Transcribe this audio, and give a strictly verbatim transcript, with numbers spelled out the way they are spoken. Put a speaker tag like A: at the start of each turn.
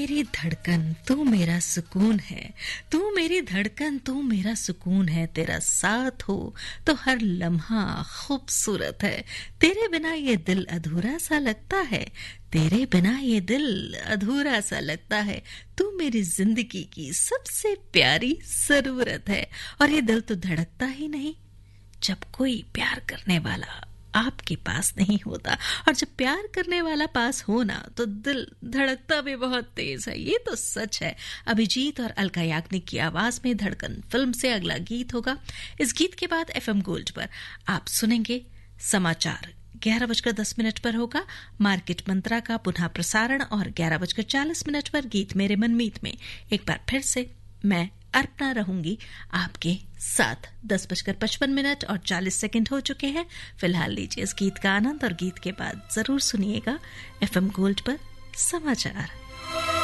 A: मेरी धड़कन तू मेरा सुकून है, तू मेरी धड़कन तू मेरा सुकून है, तेरा साथ हो तो हर लम्हा खूबसूरत है, तेरे बिना ये दिल अधूरा सा लगता है, तेरे बिना ये दिल अधूरा सा लगता है, तू मेरी जिंदगी की सबसे प्यारी जरूरत है। और ये दिल तो धड़कता ही नहीं जब कोई प्यार करने वाला आपके पास नहीं होता, और जब प्यार करने वाला पास हो ना तो दिल धड़कता भी बहुत तेज है। ये तो सच है। अभिजीत और अलका याग्निक की आवाज में धड़कन फिल्म से अगला गीत होगा। इस गीत के बाद एफएम गोल्ड पर आप सुनेंगे समाचार। ग्यारह बजकर दस मिनट पर होगा मार्केट मंत्रा का पुनः प्रसारण, और ग्यारह बजकर चालीस मिनट पर गीत मेरे मनमीत में एक बार फिर से मैं अर्पणा रहूंगी आपके साथ। दस बजकर पचपन मिनट और चालीस सेकंड हो चुके हैं। फिलहाल लीजिए इस गीत का आनंद, और गीत के बाद जरूर सुनिएगा एफएम गोल्ड पर समाचार।